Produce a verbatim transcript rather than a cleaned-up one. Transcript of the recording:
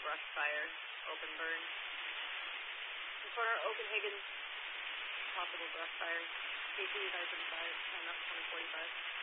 brush fire, open burn. The corner Openhagen, possible brush fire. K T is open five, uh, not twenty forty-five.